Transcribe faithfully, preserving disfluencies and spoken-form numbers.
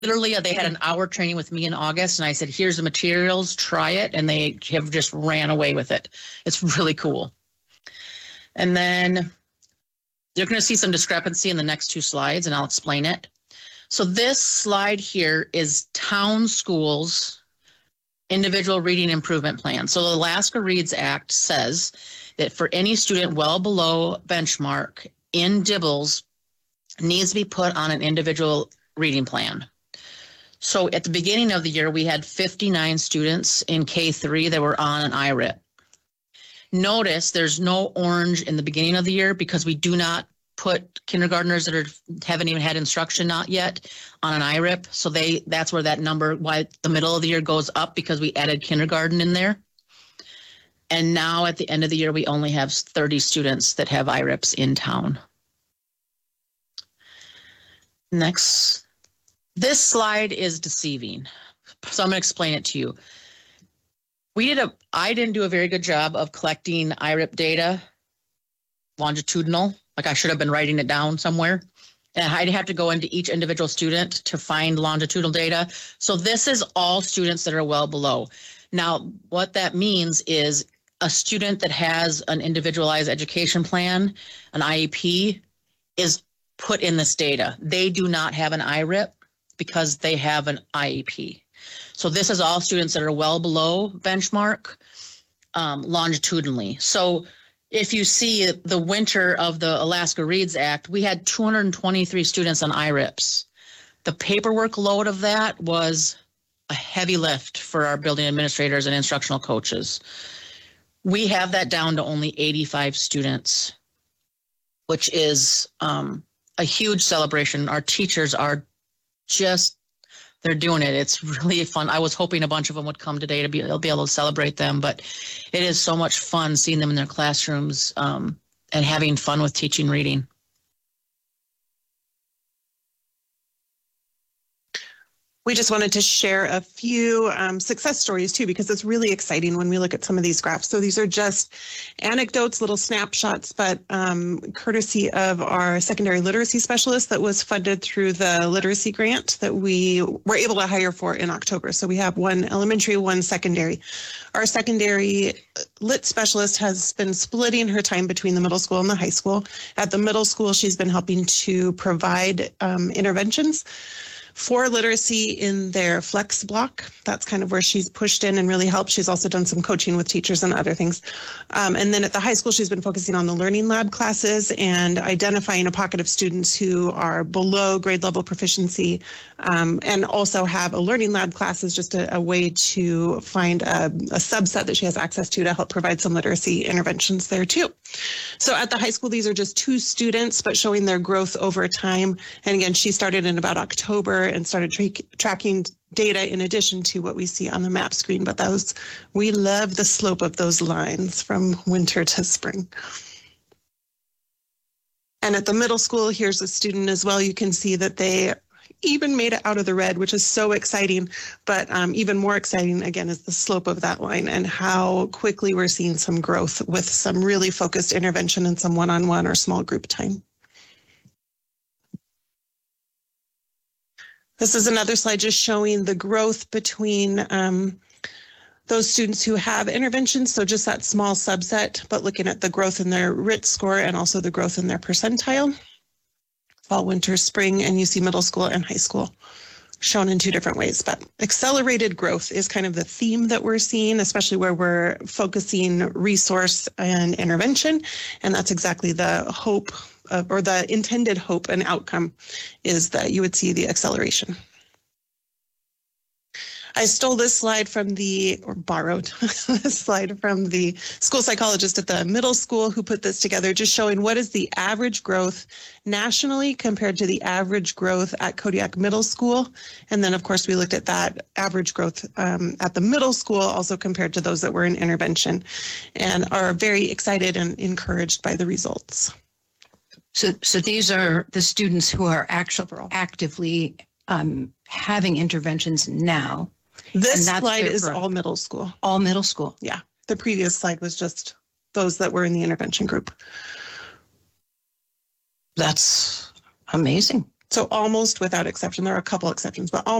literally, they had an hour training with me in August, and I said, here's the materials, try it, and they have just ran away with it. It's really cool. And then you're going to see some discrepancy in the next two slides, and I'll explain it. So this slide here is town schools' individual reading improvement plan. So the Alaska Reads Act says that for any student well below benchmark in D I B E Ls needs to be put on an individual reading plan. So at the beginning of the year, we had fifty-nine students in K three that were on an I R I P. Notice there's no orange in the beginning of the year because we do not put kindergartners that are haven't even had instruction not yet on an I R I P. So they that's where that number, why the middle of the year goes up, because we added kindergarten in there. And now at the end of the year, we only have thirty students that have I R I Ps in town. Next. This slide is deceiving, so I'm going to explain it to you. We did a, I didn't do a very good job of collecting I R I P data, longitudinal, like I should have been writing it down somewhere. And I'd have to go into each individual student to find longitudinal data. So this is all students that are well below. Now, what that means is a student that has an individualized education plan, an I E P, is put in this data. They do not have an I R I P because they have an I E P. So this is all students that are well below benchmark um, longitudinally. So if you see the winter of the Alaska Reads Act, we had two hundred twenty-three students on I R I Ps. The paperwork load of that was a heavy lift for our building administrators and instructional coaches. We have that down to only eighty-five students, which is um, a huge celebration. Our teachers are just, they're doing it. It's really fun. I was hoping a bunch of them would come today to be, be able to celebrate them, but it is so much fun seeing them in their classrooms um, and having fun with teaching reading. We just wanted to share a few um, success stories too, because it's really exciting when we look at some of these graphs. So these are just anecdotes, little snapshots, but um, courtesy of our secondary literacy specialist that was funded through the literacy grant that we were able to hire for in October. So we have one elementary, one secondary. Our secondary lit specialist has been splitting her time between the middle school and the high school. At the middle school, she's been helping to provide um, interventions for literacy in their flex block. That's kind of where she's pushed in and really helped. She's also done some coaching with teachers and other things. Um, and then at the high school, she's been focusing on the learning lab classes and identifying a pocket of students who are below grade level proficiency um, and also have a learning lab classes, just a, a way to find a, a subset that she has access to to help provide some literacy interventions there too. So at the high school, these are just two students, but showing their growth over time. And again, she started in about October and started tra tracking data in addition to what we see on the map screen. But those, we love the slope of those lines from winter to spring. And at the middle school, here's a student as well. You can see that they even made it out of the red, which is so exciting. But um, even more exciting, again, is the slope of that line and how quickly we're seeing some growth with some really focused intervention and some one-on-one or small group time. This is another slide just showing the growth between um, those students who have interventions, so just that small subset, but looking at the growth in their R I T score and also the growth in their percentile. Fall, winter, spring, and you see middle school and high school shown in two different ways. But accelerated growth is kind of the theme that we're seeing, especially where we're focusing resource and intervention, and that's exactly the hope Uh, or the intended hope and outcome is that you would see the acceleration. I stole this slide from the, or borrowed this slide from the school psychologist at the middle school who put this together, just showing what is the average growth nationally compared to the average growth at Kodiak Middle School. And then, of course, we looked at that average growth um, at the middle school, also compared to those that were in intervention, and are very excited and encouraged by the results. So, so these are the students who are actually actively um, having interventions now. This slide is all middle school. All middle school. Yeah. The previous slide was just those that were in the intervention group. That's amazing. So almost without exception, there are a couple exceptions, but almost